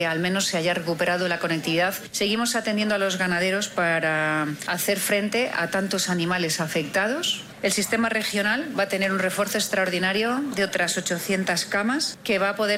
al menos se haya recuperado la conectividad. Seguimos atendiendo a los ganaderos para hacer frente a tantos animales afectados. El sistema regional va a tener un refuerzo extraordinario de otras 800 camas que va a poder